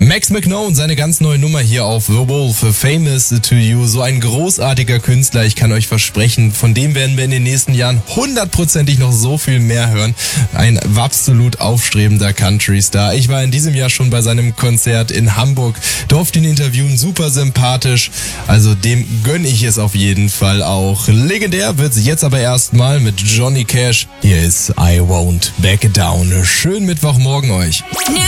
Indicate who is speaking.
Speaker 1: Max McKnone, seine ganz neue Nummer hier auf The Wolf, Famous to You. So ein großartiger Künstler, ich kann euch versprechen, von dem werden wir in den nächsten Jahren hundertprozentig noch so viel mehr hören. Ein absolut aufstrebender Country-Star. Ich war in diesem Jahr schon bei seinem Konzert in Hamburg, durfte ihn interviewen, super sympathisch. Also dem gönne ich es auf jeden Fall auch. Legendär wird's jetzt aber erstmal mit Johnny Cash. Hier ist I Won't Back Down. Schönen Mittwochmorgen euch.